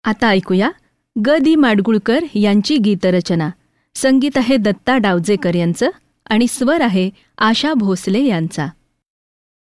आता ऐकूया ग दी माडगुळकर यांची गीतरचना. संगीत आहे दत्ता डावजेकर यांचं आणि स्वर आहे आशा भोसले यांचा.